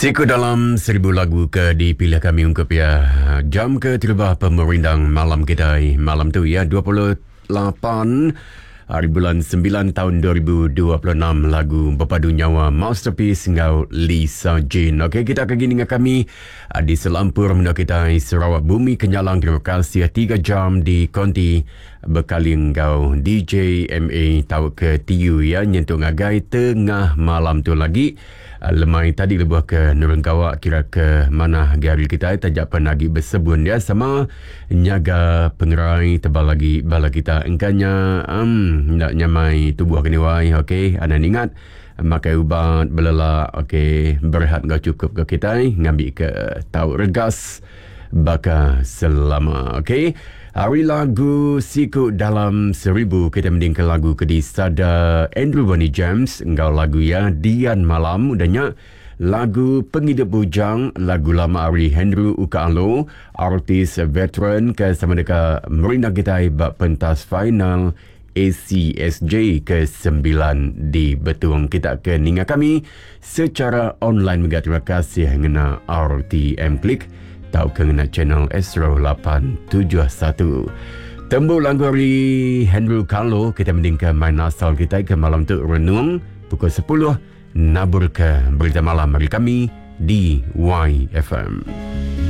Siku dalam 1000 lagu ke dipilih kami ungkap ya. Jam ke tiba pemerindang malam kita malam tu ya 28 hari bulan 9 tahun 2026 lagu berpadu nyawa Masterpiece ngau Lisa Jean. Okey, kita akan gini dengan kami di selampur benda kita Sarawak Bumi Kenyalang. Terima kasih 3 jam di konti bekali ngau DJ MA tahu ke TU ya nyentuh ngagai tengah malam tu lagi. Lemai tadi lebuh ke Nurengkawak kira ke mana gari kita tajak penagi bersebun dia sama nyaga pengerai tebal lagi bala kita engkanya nak nyamai tubuh kini wai. okey anda ingat makai ubat belala okey berehat kau cukup ke kita ngambil ke tahu regas baka selama. okey, hari lagu siku dalam 1000 kita mending ke lagu ke di Sada Andrew Bonnie James engkau lagu ya Dian Malam udahnya lagu Penghidup Bujang lagu lama Ari Henry Uka Alo artis veteran ke sama dekat merindang kita bak pentas final ACSJ ke-9 di Betung. Kita ke ningat kami secara online juga. Terima kasih ngena RTM Klik tahu kena channel Astro 871. Tembuk lagu hari Henry Carlo kita mendingkan main asal kita ke malam tu renung pukul 10 nabur ke berita malam hari kami di YFM.